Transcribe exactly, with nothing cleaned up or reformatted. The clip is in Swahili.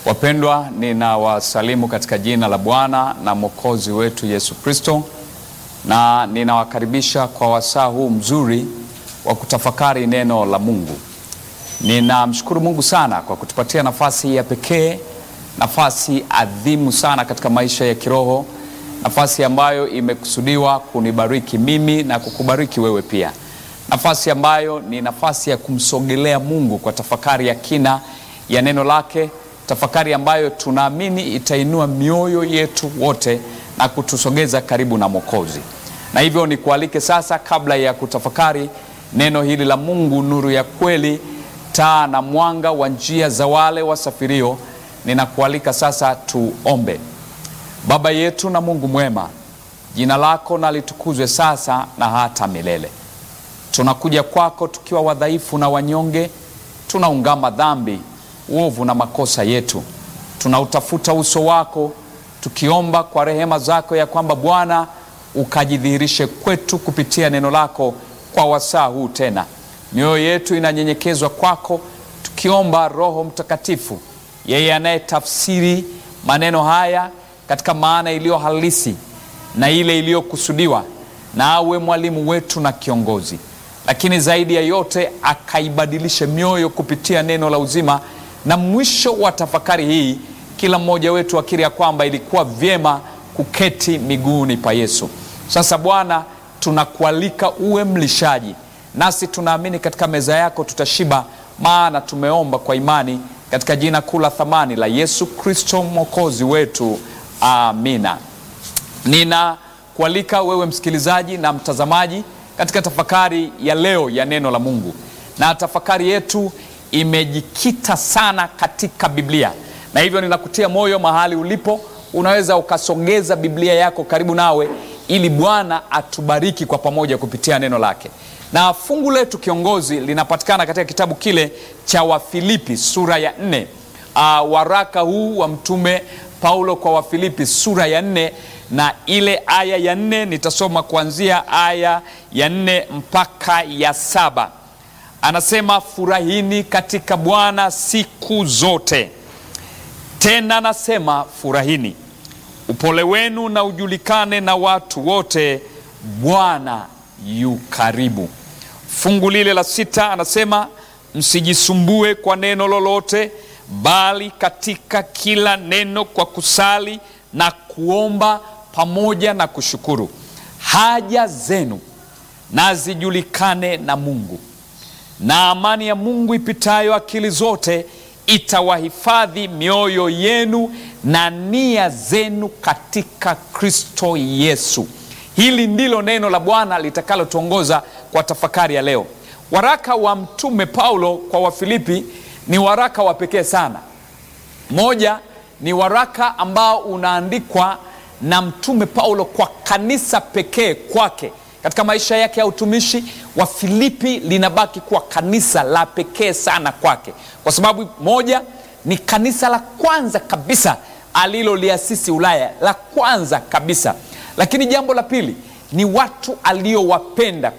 Wapendwa, ninawasalimu katika jina la Bwana na Mwokozi wetu Yesu Kristo, na ninawakaribisha kwa wasaa huu mzuri wa kutafakari neno la Mungu. Ninamshukuru Mungu sana kwa kutupatia nafasi ya pekee, nafasi adhimu sana katika maisha ya kiroho, nafasi ambayo imekusudiwa kunibariki mimi na kukubariki wewe pia. Nafasi ambayo ni nafasi ya kumsogelea Mungu kwa tafakari ya kina ya neno lake, tafakari ambayo tunaamini itainua mioyo yetu wote na kutusogeza karibu na Mwokozi. Na hivyo nikualike sasa, kabla ya kutafakari neno hili la Mungu, nuru ya kweli, taa na mwanga wa njia za wale wasafirio, ninakualika sasa tuombe. Baba yetu na Mungu mwema, jina lako na litukuzwe sasa na hata milele. Tunakuja kwako tukiwa wadhaifu na wanyonge, tunaungama dhambi, uovu na makosa yetu. Tunautafuta uso wako tukiomba kwa rehema zako ya kwamba Bwana ukajidhihirishe kwetu kupitia neno lako kwa wasaa huu tena. Mioyo yetu inanyenyekezwa kwako tukiomba Roho Mtakatifu, yeye anayetafsiri maneno haya katika maana iliyo halisi na ile iliyokusudiwa, na awe mwalimu wetu na kiongozi. Lakini zaidi ya yote akaibadilishe mioyo kupitia neno la uzima, na mwisho wa tafakari hii kila mmoja wetu akiri ya kwamba ilikuwa vyema kuketi miguuni pa Yesu. Sasa Bwana, tunakualika uwe mlishaji, nasi tunaamini katika meza yako tutashiba, maana tumeomba kwa imani katika jina kuu la thamani la Yesu Kristo Mwokozi wetu. Amina. Ninakualika wewe msikilizaji na mtazamaji katika tafakari ya leo ya neno la Mungu. Na tafakari yetu imejikita sana katika Biblia. Na hivyo ninakutia moyo mahali ulipo, unaweza ukasogeza Biblia yako karibu nawe ili Bwana atubariki kwa pamoja kupitia neno lake. Na fungu letu kiongozi linapatikana katika kitabu kile cha Wafilipi sura ya nne. Uh, waraka huu wa mtume Paulo kwa Wafilipi sura ya nne, na ile aya ya nne nitasoma kuanzia aya ya nne mpaka ya saba. Anasema, furahini katika Bwana siku zote. Tena nasema furahini. Upole wenu na ujulikane na watu wote, Bwana yu karibu. Fungu lile la sita anasema, msijisumbue kwa neno lolote, bali katika kila neno kwa kusali na kuomba pamoja na kushukuru, haja zenu na zijulikane na Mungu. Na amani ya Mungu ipitayo akili zote itawahifadhi mioyo yenu na nia zenu katika Kristo Yesu. Hili ndilo neno la Bwana litakalotuongoza kwa tafakari ya leo. Waraka wa mtume Paulo kwa Wafilipi ni waraka wa pekee sana. Moja, ni waraka ambao unaandikwa na mtume Paulo kwa kanisa pekee kwake. Katika maisha yake ya utumishi, Wafilipi linabaki kuwa kanisa la pekee sana kwake. Kwa sababu moja, ni kanisa la kwanza kabisa aliloliasisi Ulaya, la kwanza kabisa. Lakini jambo la pili, ni watu aliowapenda